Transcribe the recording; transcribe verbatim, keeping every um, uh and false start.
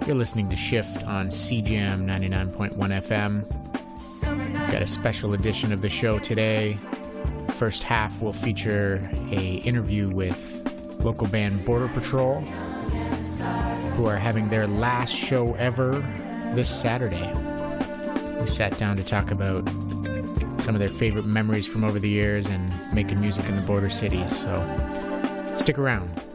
You're listening to Shift on C J M ninety-nine point one F M. We've got a special edition of the show today. The first half will feature a interview with local band Border Patrol, who are having their last show ever this Saturday. We sat down to talk about some of their favorite memories from over the years and making music in the border cities, so stick around.